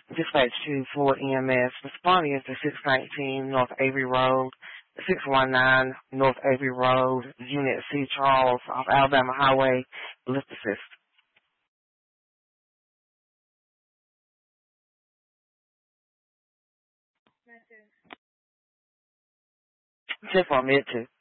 Dispatch to Ford EMS. Responding is the 619 North Avery Road, 619 North Avery Road, Unit C. Charles, off Alabama Highway. Lift assist. 10-4 mid 2.